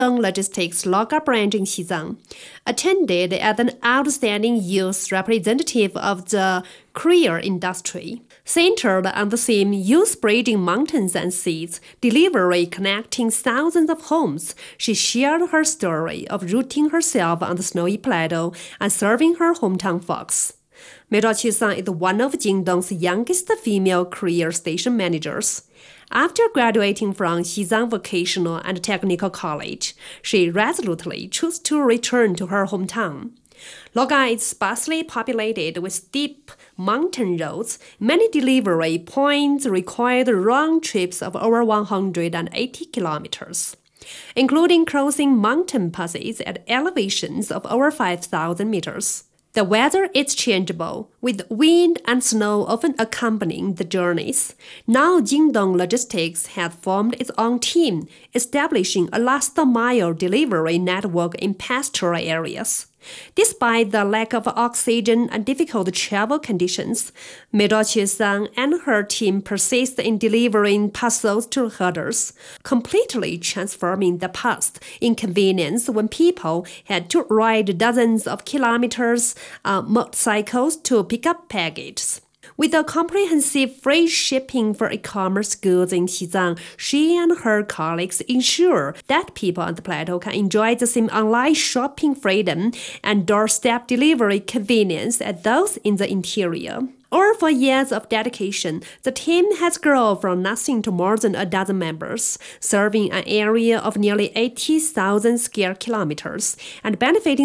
Logistics local branch in Xizang, attended as an outstanding youth representative of the courier industry. Centered on the theme Youth Bridging Mountains and Seas, delivery connecting thousands of homes, she shared her story of rooting herself on the snowy plateau and serving her hometown folks. Mei-Zhuo Qisang is one of Jingdong's youngest female career station managers. After graduating from Xizang Vocational and Technical College, she resolutely chose to return to her hometown. Luogai is sparsely populated with steep mountain roads. Many delivery points required round trips of over 180 kilometers, including crossing mountain passes at elevations of over 5,000 meters. The weather is changeable, with wind and snow often accompanying the journeys. Now Jingdong Logistics has formed its own team, establishing a last-mile delivery network in pastoral areas. Despite the lack of oxygen and difficult travel conditions, Mei-Zhuo Qisang and her team persist in delivering parcels to herders, completely transforming the past inconvenience when people had to ride dozens of kilometers on motorcycles to pick up packages. With a comprehensive free shipping for e-commerce goods in Xizang, she and her colleagues ensure that people on the plateau can enjoy the same online shopping freedom and doorstep delivery convenience as those in the interior. Over 4 years of dedication, the team has grown from nothing to more than a dozen members, serving an area of nearly 80,000 square kilometers and benefiting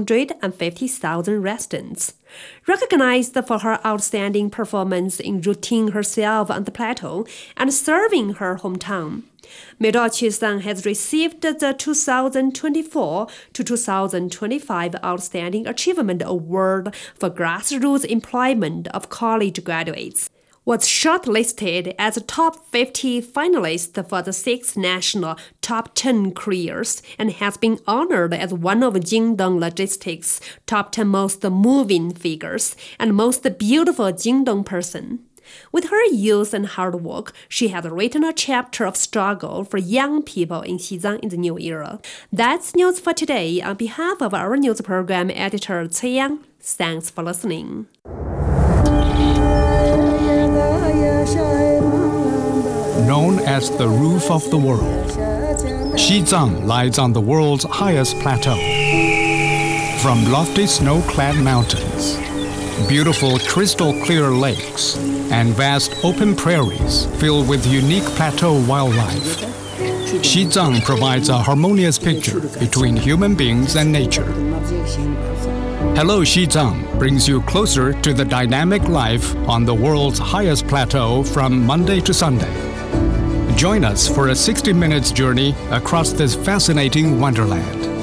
350,000 residents. Recognized for her outstanding performance in routing herself on the plateau and serving her hometown, Mei-Zhuo Qisang has received the 2024 to 2025 Outstanding Achievement Award for Grassroots Employment of College Graduates, was shortlisted as a top 50 finalist for the 6th National Top 10 Careers and has been honored as one of Jingdong Logistics' top 10 most moving figures and most beautiful Jingdong person. With her youth and hard work, she has written a chapter of struggle for young people in Xizang in the new era. That's news for today. On behalf of our news program editor Cui Yang, thanks for listening. Known as the roof of the world, Xizang lies on the world's highest plateau. From lofty snow-clad mountains, beautiful crystal-clear lakes, and vast open prairies filled with unique plateau wildlife, Xizang provides a harmonious picture between human beings and nature. Hello Xizang brings you closer to the dynamic life on the world's highest plateau from Monday to Sunday. Join us for a 60 minutes journey across this fascinating wonderland.